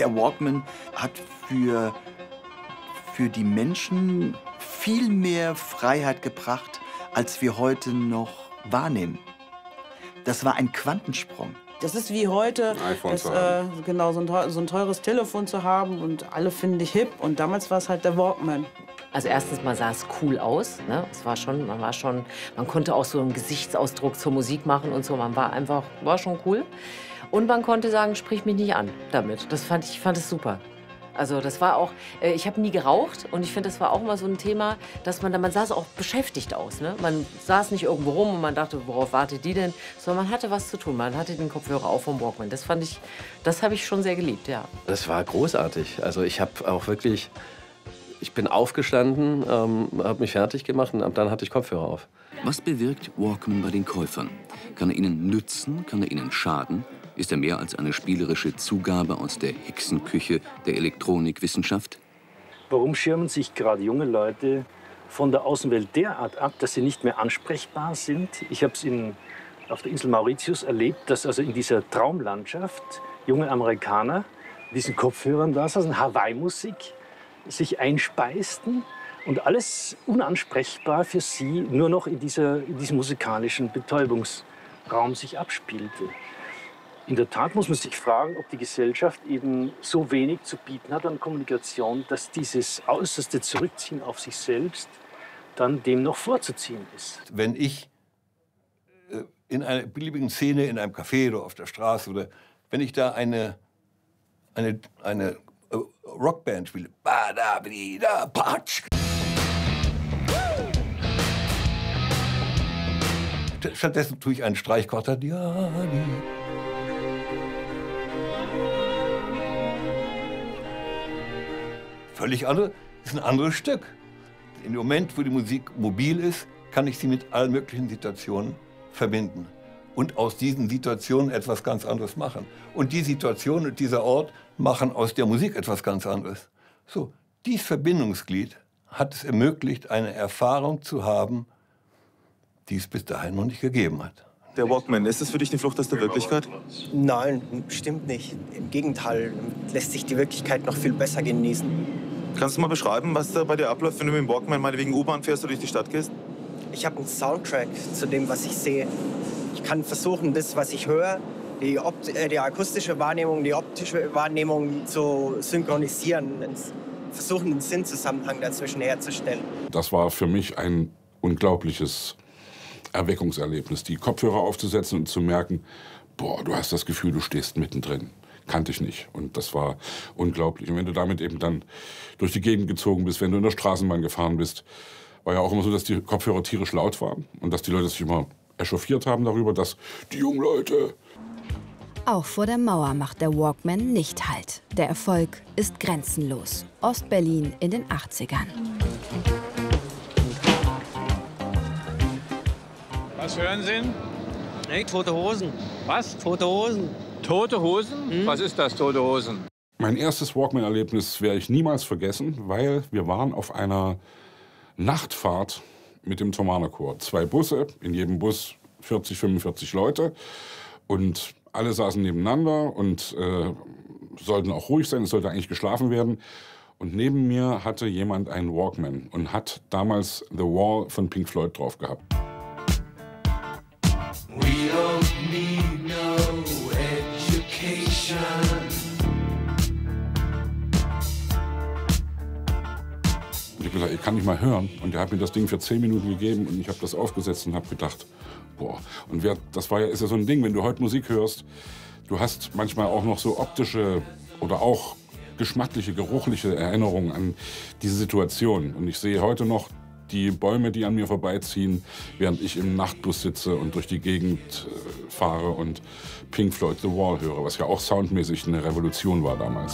Der Walkman hat für die Menschen viel mehr Freiheit gebracht, als wir heute noch wahrnehmen. Das war ein Quantensprung. Das ist wie heute, genau, so ein teures Telefon zu haben und alle finden dich hip. Und damals war es halt der Walkman. Also erstens mal sah es cool aus, ne? Man konnte auch so einen Gesichtsausdruck zur Musik machen und so. War schon cool. Und man konnte sagen, sprich mich nicht an damit. Ich fand es super. Also das war auch, ich habe nie geraucht und ich finde, das war auch mal so ein Thema, dass man saß auch beschäftigt aus. Ne? Man saß nicht irgendwo rum und man dachte, worauf wartet die denn? Sondern man hatte was zu tun, man hatte den Kopfhörer auf vom Walkman. Das habe ich schon sehr geliebt, ja. Das war großartig. Also ich bin aufgestanden, habe mich fertig gemacht und dann hatte ich Kopfhörer auf. Was bewirkt Walkman bei den Käufern? Kann er ihnen nützen? Kann er ihnen schaden? Ist er mehr als eine spielerische Zugabe aus der Hexenküche der Elektronikwissenschaft? Warum schirmen sich gerade junge Leute von der Außenwelt derart ab, dass sie nicht mehr ansprechbar sind? Ich habe es auf der Insel Mauritius erlebt, dass also in dieser Traumlandschaft junge Amerikaner mit diesen Kopfhörern da saßen, Hawaii-Musik, sich einspeisten und alles unansprechbar für sie nur noch in diesem musikalischen Betäubungsraum sich abspielte. In der Tat muss man sich fragen, ob die Gesellschaft eben so wenig zu bieten hat an Kommunikation, dass dieses äußerste Zurückziehen auf sich selbst dann dem noch vorzuziehen ist. Wenn ich in einer beliebigen Szene, in einem Café oder auf der Straße, oder wenn ich da eine Rockband spiele, stattdessen tue ich einen Streichquartett. Völlig andere, ist ein anderes Stück. In dem Moment, wo die Musik mobil ist, kann ich sie mit allen möglichen Situationen verbinden. Und aus diesen Situationen etwas ganz anderes machen. Und die Situation und dieser Ort machen aus der Musik etwas ganz anderes. So, dieses Verbindungsglied hat es ermöglicht, eine Erfahrung zu haben, die es bis dahin noch nicht gegeben hat. Der Walkman, ist das für dich eine Flucht aus der Wirklichkeit? Nein, bestimmt nicht. Im Gegenteil, lässt sich die Wirklichkeit noch viel besser genießen. Kannst du mal beschreiben, was da bei dir abläuft, wenn du mit dem Walkman meinetwegen U-Bahn fährst oder durch die Stadt gehst? Ich habe einen Soundtrack zu dem, was ich sehe. Ich kann versuchen, das, was ich höre, die akustische Wahrnehmung, die optische Wahrnehmung zu synchronisieren, versuchen, einen Sinnzusammenhang dazwischen herzustellen. Das war für mich ein unglaubliches Erweckungserlebnis, die Kopfhörer aufzusetzen und zu merken, boah, du hast das Gefühl, du stehst mittendrin. Kannte ich nicht. Und das war unglaublich. Und wenn du damit eben dann durch die Gegend gezogen bist, wenn du in der Straßenbahn gefahren bist, war ja auch immer so, dass die Kopfhörer tierisch laut waren und dass die Leute sich immer echauffiert haben darüber, dass die jungen Leute... Auch vor der Mauer macht der Walkman nicht Halt. Der Erfolg ist grenzenlos. Ostberlin in den 80ern. Was hören Sie? Nee, Tote Hosen. Was? Tote Hosen? Tote Hosen? Hm? Was ist das, Tote Hosen? Mein erstes Walkman-Erlebnis werde ich niemals vergessen, weil wir waren auf einer Nachtfahrt mit dem Thomanerchor. 2 Busse, in jedem Bus 40, 45 Leute. Und alle saßen nebeneinander und sollten auch ruhig sein, es sollte eigentlich geschlafen werden. Und neben mir hatte jemand einen Walkman und hat damals The Wall von Pink Floyd drauf gehabt. We don't need no education. Und ich habe gesagt, ich kann nicht mal hören. Und der hat mir das Ding für 10 Minuten gegeben und ich habe das aufgesetzt und habe gedacht, boah. Und ist ja so ein Ding, wenn du heute Musik hörst, du hast manchmal auch noch so optische oder auch geschmackliche, geruchliche Erinnerungen an diese Situation. Und ich sehe heute noch die Bäume, die an mir vorbeiziehen, während ich im Nachtbus sitze und durch die Gegend fahre und Pink Floyd The Wall höre, was ja auch soundmäßig eine Revolution war damals.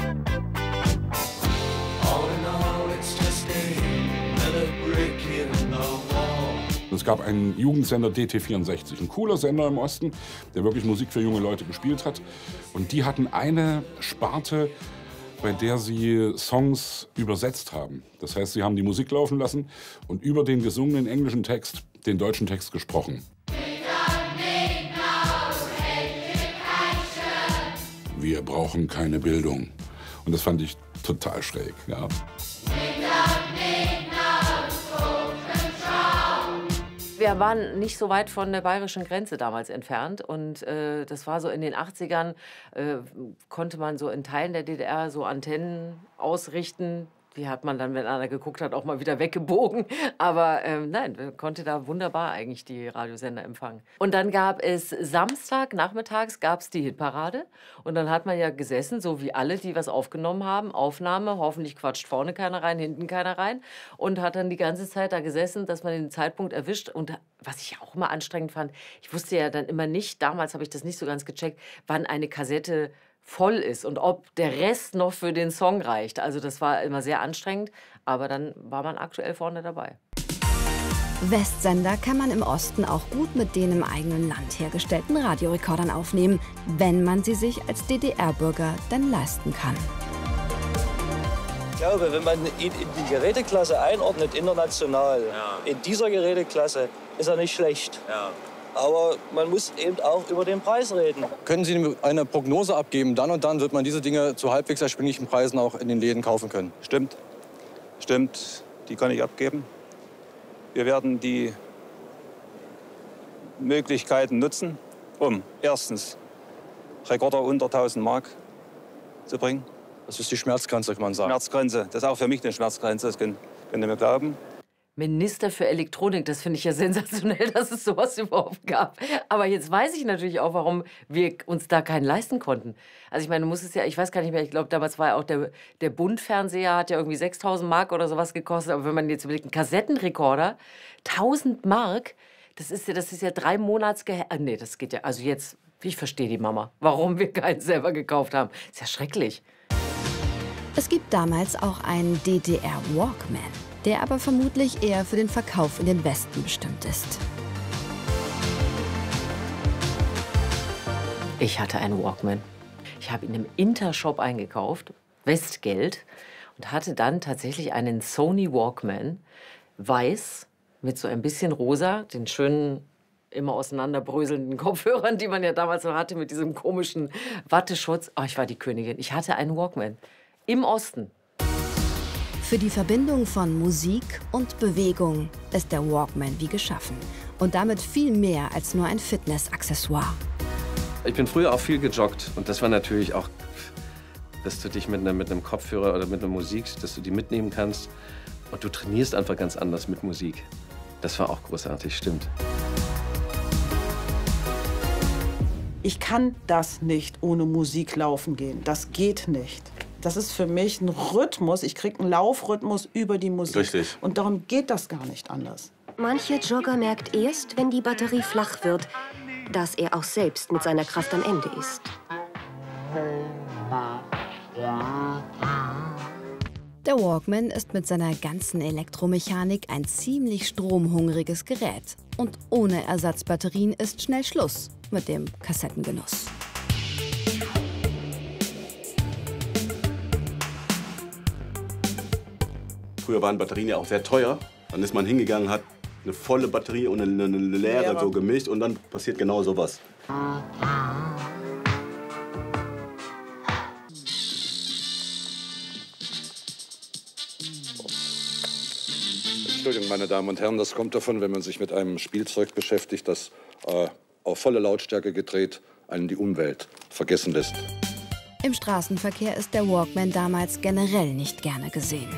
Es gab einen Jugendsender DT64, ein cooler Sender im Osten, der wirklich Musik für junge Leute gespielt hat. Und die hatten eine Sparte, bei der sie Songs übersetzt haben. Das heißt, sie haben die Musik laufen lassen und über den gesungenen englischen Text den deutschen Text wir brauchen keine Bildung. Und das fand ich total schräg. Ja. Wir waren nicht so weit von der bayerischen Grenze damals entfernt und das war so in den 80ern, konnte man so in Teilen der DDR so Antennen ausrichten. Die hat man dann, wenn einer geguckt hat, auch mal wieder weggebogen. Aber nein, konnte da wunderbar eigentlich die Radiosender empfangen. Und dann gab es Samstag, nachmittags gab es die Hitparade. Und dann hat man ja gesessen, so wie alle, die was aufgenommen haben. Aufnahme, hoffentlich quatscht vorne keiner rein, hinten keiner rein. Und hat dann die ganze Zeit da gesessen, dass man den Zeitpunkt erwischt. Und was ich auch immer anstrengend fand, ich wusste ja dann immer nicht, damals habe ich das nicht so ganz gecheckt, wann eine Kassette voll ist und ob der Rest noch für den Song reicht. Also das war immer sehr anstrengend, aber dann war man aktuell vorne dabei. Westsender kann man im Osten auch gut mit den im eigenen Land hergestellten Radiorekordern aufnehmen, wenn man sie sich als DDR-Bürger denn leisten kann. Ich glaube, wenn man ihn in die Geräteklasse einordnet, international, in dieser Geräteklasse, ist er nicht schlecht. Ja. Aber man muss eben auch über den Preis reden. Können Sie eine Prognose abgeben? Dann und dann wird man diese Dinge zu halbwegs erschwinglichen Preisen auch in den Läden kaufen können. Stimmt. Stimmt. Die kann ich abgeben. Wir werden die Möglichkeiten nutzen, um erstens Rekorder unter 1000 Mark zu bringen. Das ist die Schmerzgrenze, kann man sagen. Schmerzgrenze. Das ist auch für mich eine Schmerzgrenze. Das könnt ihr mir glauben. Minister für Elektronik, das finde ich ja sensationell, dass es sowas überhaupt gab. Aber jetzt weiß ich natürlich auch, warum wir uns da keinen leisten konnten. Also ich meine, du musst es ja, ich weiß gar nicht mehr, ich glaube, damals war ja auch der Bundfernseher, hat ja irgendwie 6.000 Mark oder sowas gekostet. Aber wenn man jetzt überlegt, ein Kassettenrekorder, 1.000 Mark, das ist ja 3 Monatsgehälter. Nee, das geht ja, also jetzt, ich verstehe die Mama, warum wir keinen selber gekauft haben. Ist ja schrecklich. Es gibt damals auch einen DDR-Walkman, der aber vermutlich eher für den Verkauf in den Westen bestimmt ist. Ich hatte einen Walkman. Ich habe ihn im Intershop eingekauft, Westgeld, und hatte dann tatsächlich einen Sony Walkman, weiß, mit so ein bisschen rosa, den schönen, immer auseinanderbröselnden Kopfhörern, die man ja damals noch hatte, mit diesem komischen Watteschutz. Oh, ich war die Königin. Ich hatte einen Walkman im Osten. Für die Verbindung von Musik und Bewegung ist der Walkman wie geschaffen. Und damit viel mehr als nur ein Fitnessaccessoire. Ich bin früher auch viel gejoggt. Und das war natürlich auch, dass du dich mit einem Kopfhörer oder mit einer Musik, dass du die mitnehmen kannst. Und du trainierst einfach ganz anders mit Musik. Das war auch großartig, stimmt. Ich kann das nicht ohne Musik laufen gehen. Das geht nicht. Das ist für mich ein Rhythmus. Ich kriege einen Laufrhythmus über die Musik. Richtig. Und darum geht das gar nicht anders. Mancher Jogger merkt erst, wenn die Batterie flach wird, dass er auch selbst mit seiner Kraft am Ende ist. Der Walkman ist mit seiner ganzen Elektromechanik ein ziemlich stromhungriges Gerät. Und ohne Ersatzbatterien ist schnell Schluss mit dem Kassettengenuss. Früher waren Batterien ja auch sehr teuer. Dann ist man hingegangen, hat eine volle Batterie und eine leere so gemischt und dann passiert genau sowas. Entschuldigung, meine Damen und Herren, das kommt davon, wenn man sich mit einem Spielzeug beschäftigt, das auf volle Lautstärke gedreht einen die Umwelt vergessen lässt. Im Straßenverkehr ist der Walkman damals generell nicht gerne gesehen.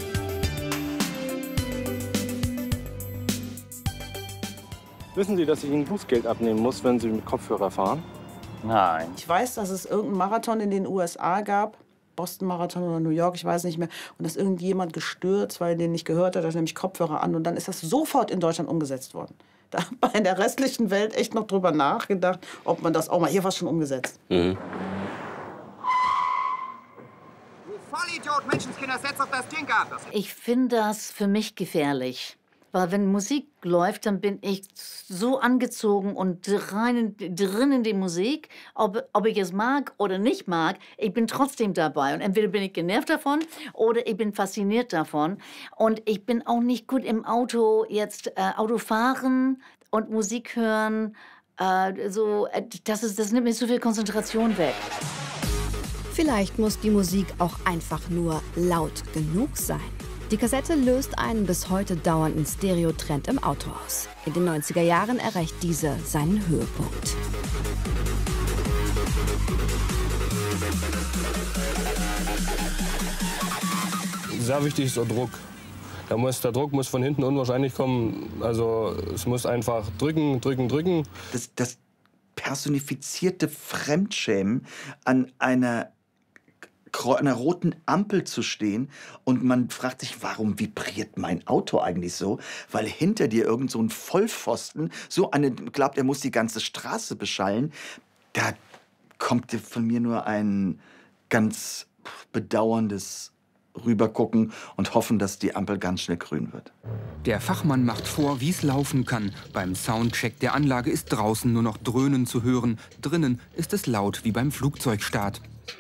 Wissen Sie, dass ich Ihnen Bußgeld abnehmen muss, wenn Sie mit Kopfhörer fahren? Nein. Ich weiß, dass es irgendeinen Marathon in den USA gab. Boston-Marathon oder New York, ich weiß nicht mehr. Und dass irgendjemand gestürzt, weil er den nicht gehört hat, hat nämlich Kopfhörer an. Und dann ist das sofort in Deutschland umgesetzt worden. Da hat man in der restlichen Welt echt noch drüber nachgedacht, ob man das auch mal... Hier war es schon umgesetzt. Du Vollidiot, Menschenskinder, setz auf das Ding ab! Ich finde das für mich gefährlich. Weil wenn Musik läuft, dann bin ich so angezogen und drin in die Musik, ob ich es mag oder nicht mag, ich bin trotzdem dabei. Und entweder bin ich genervt davon oder ich bin fasziniert davon. Und ich bin auch nicht gut im Auto, jetzt Auto fahren und Musik hören. Das nimmt mir so viel Konzentration weg. Vielleicht muss die Musik auch einfach nur laut genug sein. Die Kassette löst einen bis heute dauernden Stereotrend im Auto aus. In den 90er Jahren erreicht diese seinen Höhepunkt. Sehr wichtig ist der Druck. Der Druck muss von hinten unwahrscheinlich kommen. Also es muss einfach drücken, drücken, drücken. Das personifizierte Fremdschämen an einer roten Ampel zu stehen und man fragt sich, warum vibriert mein Auto eigentlich so? Weil hinter dir irgend so ein Vollpfosten glaubt, er muss die ganze Straße beschallen. Da kommt von mir nur ein ganz bedauerndes Rübergucken und hoffen, dass die Ampel ganz schnell grün wird. Der Fachmann macht vor, wie es laufen kann. Beim Soundcheck der Anlage ist draußen nur noch Dröhnen zu hören. Drinnen ist es laut wie beim Flugzeugstart.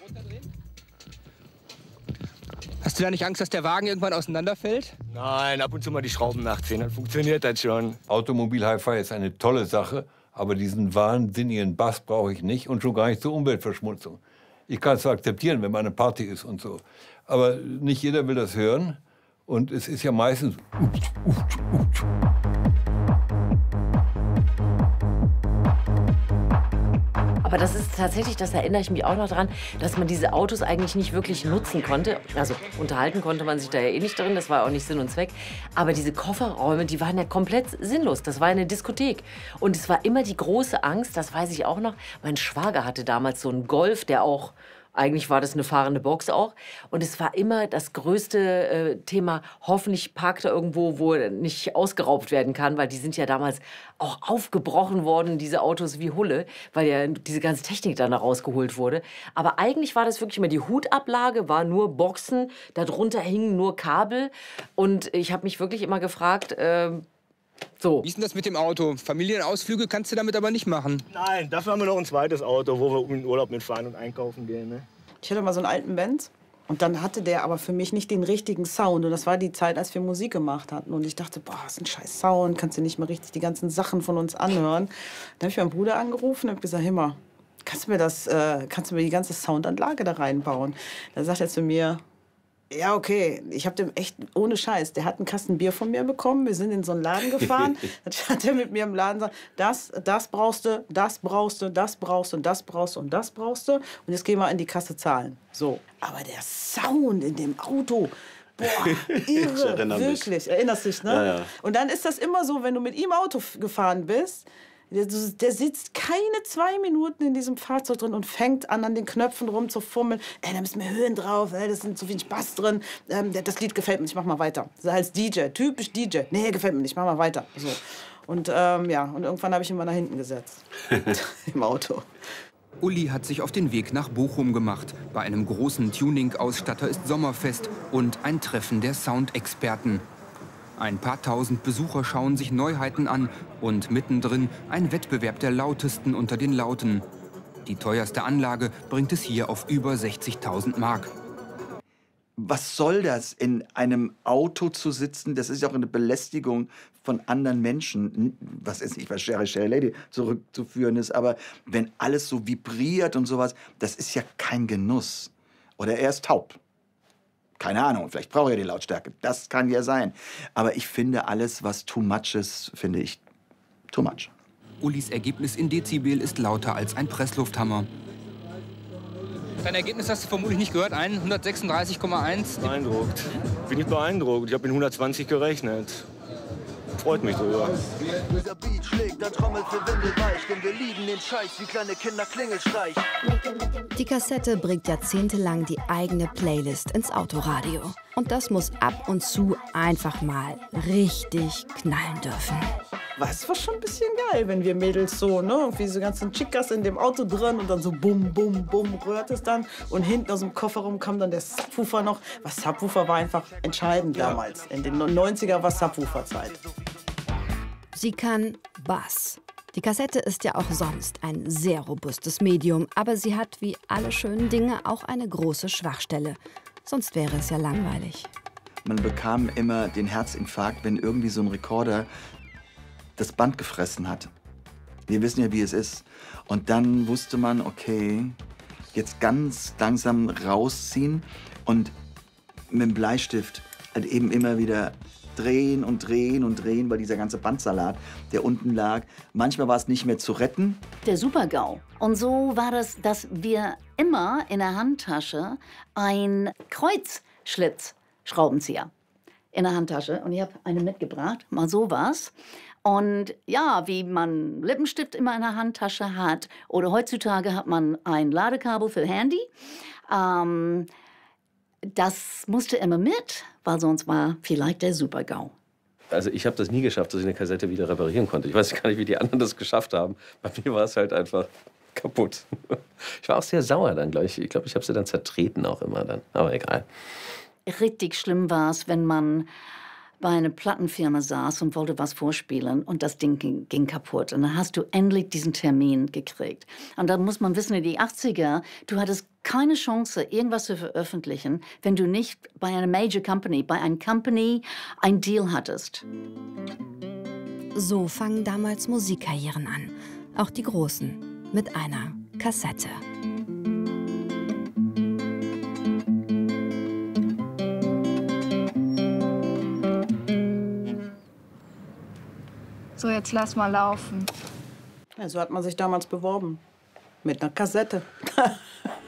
Hast du da nicht Angst, dass der Wagen irgendwann auseinanderfällt? Nein, ab und zu mal die Schrauben nachziehen, dann funktioniert das schon. Automobil-Hi-Fi ist eine tolle Sache, aber diesen wahnsinnigen Bass brauche ich nicht und schon gar nicht zur Umweltverschmutzung. Ich kann es zwar akzeptieren, wenn mal eine Party ist und so, aber nicht jeder will das hören und es ist ja meistens... Aber das ist tatsächlich, das erinnere ich mich auch noch dran, dass man diese Autos eigentlich nicht wirklich nutzen konnte. Also unterhalten konnte man sich da ja eh nicht drin, das war auch nicht Sinn und Zweck. Aber diese Kofferräume, die waren ja komplett sinnlos. Das war eine Diskothek. Und es war immer die große Angst, das weiß ich auch noch, mein Schwager hatte damals so einen Golf, der auch... Eigentlich war das eine fahrende Box auch. Und es war immer das größte Thema, hoffentlich parkt er irgendwo, wo er nicht ausgeraubt werden kann, weil die sind ja damals auch aufgebrochen worden, diese Autos wie Hulle, weil ja diese ganze Technik dann da rausgeholt wurde. Aber eigentlich war das wirklich immer die Hutablage, war nur Boxen, darunter hingen nur Kabel. Und ich habe mich wirklich immer gefragt, so. Wie ist denn das mit dem Auto? Familienausflüge kannst du damit aber nicht machen. Nein, dafür haben wir noch ein zweites Auto, wo wir in den Urlaub mitfahren und einkaufen gehen. Ne? Ich hatte mal so einen alten Benz und dann hatte der aber für mich nicht den richtigen Sound. Und das war die Zeit, als wir Musik gemacht hatten. Und ich dachte, boah, das ist ein scheiß Sound, kannst du nicht mehr richtig die ganzen Sachen von uns anhören. Dann habe ich meinen Bruder angerufen und habe gesagt, Himmer, kannst du mir die ganze Soundanlage da reinbauen? Dann sagt er zu mir, ja, okay, ich habe dem echt, ohne Scheiß, der hat einen Kasten Bier von mir bekommen, wir sind in so einen Laden gefahren, dann hat er mit mir im Laden gesagt, das brauchst du, das brauchst du, das brauchst du und das brauchst du und das brauchst du und jetzt gehen wir in die Kasse zahlen. So, aber der Sound in dem Auto, boah, irre, wirklich, erinnerst dich, ne? Ja, ja. Und dann ist das immer so, wenn du mit ihm Auto gefahren bist, der sitzt keine 2 Minuten in diesem Fahrzeug drin und fängt an den Knöpfen rumzufummeln. Ey, da müssen wir Höhen drauf, ey, da sind so viel Spaß drin. Das Lied gefällt mir nicht, mach mal weiter. So als DJ, typisch DJ. Nee, gefällt mir nicht, mach mal weiter. So. Und ja, und irgendwann habe ich ihn mal nach hinten gesetzt. Im Auto. Uli hat sich auf den Weg nach Bochum gemacht. Bei einem großen Tuning-Ausstatter ist Sommerfest und ein Treffen der Soundexperten. Ein paar tausend Besucher schauen sich Neuheiten an und mittendrin ein Wettbewerb der Lautesten unter den Lauten. Die teuerste Anlage bringt es hier auf über 60.000 Mark. Was soll das, in einem Auto zu sitzen? Das ist ja auch eine Belästigung von anderen Menschen. Was ist nicht, was Sherry Lady zurückzuführen ist, aber wenn alles so vibriert und sowas, das ist ja kein Genuss. Oder er ist taub. Keine Ahnung, vielleicht braucht er die Lautstärke. Das kann ja sein. Aber ich finde, alles, was too much ist, finde ich too much. Ulis Ergebnis in Dezibel ist lauter als ein Presslufthammer. Dein Ergebnis hast du vermutlich nicht gehört, 136,1. Beeindruckt. Bin ich beeindruckt. Ich habe in 120 gerechnet. Freut mich drüber. Dieser Beat schlägt ein Trommel für Windelweich, denn wir lieben den Scheiß wie kleine Kinder Klingelstreich. Die Kassette bringt jahrzehntelang die eigene Playlist ins Autoradio. Und das muss ab und zu einfach mal richtig knallen dürfen. Was war schon ein bisschen geil, wenn wir Mädels so, ne, irgendwie so ganzen Chicas in dem Auto drin und dann so bum, bum, bum rührt es dann. Und hinten aus dem Kofferraum kam dann der Subwoofer noch. Was Subwoofer war einfach entscheidend damals. In den 90er war Subwoofer-Zeit. Sie kann Bass. Die Kassette ist ja auch sonst ein sehr robustes Medium, aber sie hat wie alle schönen Dinge auch eine große Schwachstelle. Sonst wäre es ja langweilig. Man bekam immer den Herzinfarkt, wenn irgendwie so ein Rekorder das Band gefressen hat. Wir wissen ja, wie es ist. Und dann wusste man, okay, jetzt ganz langsam rausziehen und mit dem Bleistift halt eben immer wieder drehen und drehen und drehen, weil dieser ganze Bandsalat, der unten lag, manchmal war es nicht mehr zu retten. Der Super-GAU. Und so war das, dass wir immer in der Handtasche ein Kreuzschlitzschraubenzieher in der Handtasche. Und ich habe eine mitgebracht, mal sowas. Und ja, wie man Lippenstift immer in der Handtasche hat oder heutzutage hat man ein Ladekabel für Handy. Das musste immer mit, weil sonst war vielleicht der Super-GAU. Also ich habe das nie geschafft, dass ich eine Kassette wieder reparieren konnte. Ich weiß gar nicht, wie die anderen das geschafft haben. Bei mir war es halt einfach kaputt. Ich war auch sehr sauer dann, glaube ich. Ich glaube, ich habe sie dann zertreten auch immer dann. Aber egal. Richtig schlimm war es, wenn man bei einer Plattenfirma saß und wollte was vorspielen und das Ding ging kaputt. Und dann hast du endlich diesen Termin gekriegt. Und da muss man wissen, in die 80er, du hattest keine Chance, irgendwas zu veröffentlichen, wenn du nicht bei einer Major Company, bei einer Company ein Deal hattest. So fangen damals Musikkarrieren an. Auch die großen. Mit einer Kassette. So, jetzt lass mal laufen. Ja, so hat man sich damals beworben. Mit einer Kassette.